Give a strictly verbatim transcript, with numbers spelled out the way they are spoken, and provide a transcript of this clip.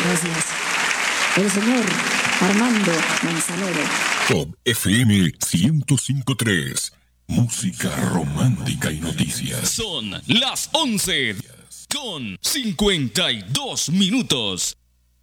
Gracias. El señor Armando Manzanero. Top F M ciento cinco punto tres. Música romántica y noticias. Son las once con cincuenta y dos minutos.